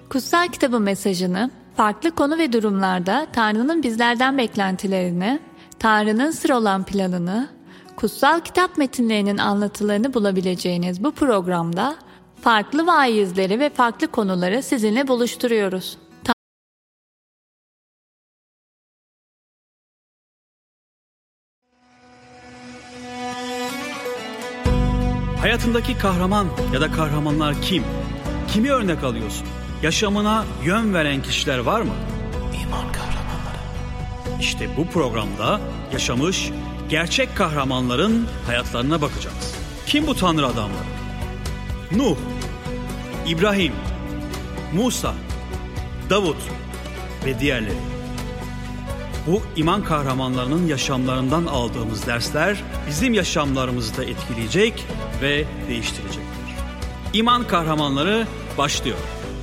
Kutsal Kitabı mesajını farklı konu ve durumlarda Tanrı'nın bizlerden beklentilerini, Tanrı'nın sır olan planını, kutsal kitap metinlerinin anlatılarını bulabileceğiniz bu programda farklı vaizleri ve farklı konuları sizinle buluşturuyoruz. Hayatındaki kahraman ya da kahramanlar kim? Kimi örnek alıyorsun? Yaşamına yön veren kişiler var mı? İman kahramanları. İşte bu programda yaşamış gerçek kahramanların hayatlarına bakacağız. Kim bu Tanrı adamları? Nuh, İbrahim, Musa, Davut ve diğerleri. Bu iman kahramanlarının yaşamlarından aldığımız dersler bizim yaşamlarımızı da etkileyecek ve değiştirecektir. İman kahramanları başlıyor.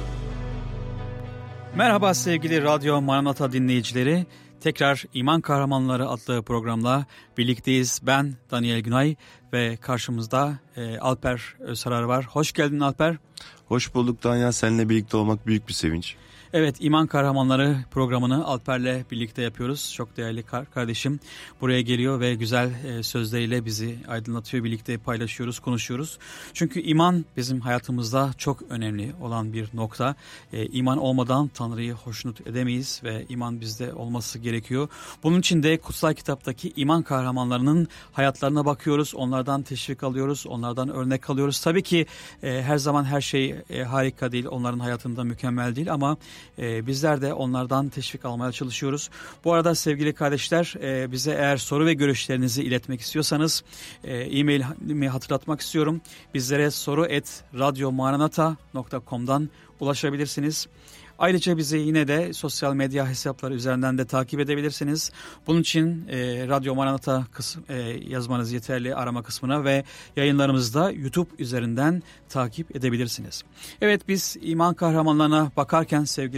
Merhaba sevgili Radyo Maranata dinleyicileri. Tekrar İman Kahramanları adlı programla birlikteyiz. Ben Daniel Günay ve karşımızda Alper Özsarar var. Hoş geldin Alper. Hoş bulduk Daniel. Seninle birlikte olmak büyük bir sevinç. Evet, İman Kahramanları programını Alper'le birlikte yapıyoruz. Çok değerli kardeşim buraya geliyor ve güzel sözleriyle bizi aydınlatıyor. Birlikte paylaşıyoruz, konuşuyoruz. Çünkü iman bizim hayatımızda çok önemli olan bir nokta. İman olmadan Tanrı'yı hoşnut edemeyiz ve iman bizde olması gerekiyor. Bunun için de kutsal kitaptaki iman kahramanlarının hayatlarına bakıyoruz. Onlardan teşvik alıyoruz, onlardan örnek alıyoruz. Tabii ki her zaman her şey harika değil, onların hayatında mükemmel değil ama bizler de onlardan teşvik almaya çalışıyoruz. Bu arada sevgili kardeşler, bize eğer soru ve görüşlerinizi iletmek istiyorsanız e-mailimi hatırlatmak istiyorum. Bizlere soru@radyomaranata.com'dan ulaşabilirsiniz. Ayrıca bizi yine de sosyal medya hesapları üzerinden de takip edebilirsiniz. Bunun için Radyo Maranata yazmanız yeterli arama kısmına ve yayınlarımızı da YouTube üzerinden takip edebilirsiniz. Evet, biz iman kahramanlarına bakarken sevgili